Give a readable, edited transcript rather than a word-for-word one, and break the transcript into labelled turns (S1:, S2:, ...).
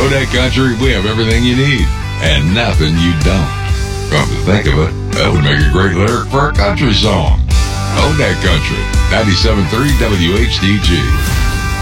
S1: Own That Country, we have everything you need and nothing you don't. Come to think of it, that would make a great lyric for a country song. Own That Country, 97.3 WHDG.